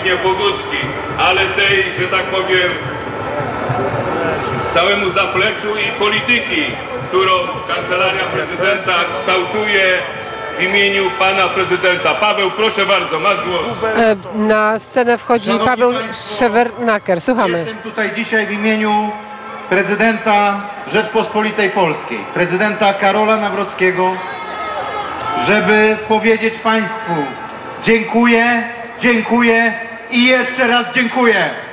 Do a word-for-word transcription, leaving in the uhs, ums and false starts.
Zbigniew Bogucki, ale tej, że tak powiem, całemu zapleczu i polityki, którą Kancelaria Prezydenta kształtuje w imieniu pana prezydenta. Paweł, proszę bardzo, masz głos. E, Na scenę wchodzi Szanowni Paweł Państwo, Szewernaker. Słuchamy. Jestem tutaj dzisiaj w imieniu prezydenta Rzeczpospolitej Polskiej, prezydenta Karola Nawrockiego, żeby powiedzieć Państwu dziękuję, dziękuję i jeszcze raz dziękuję.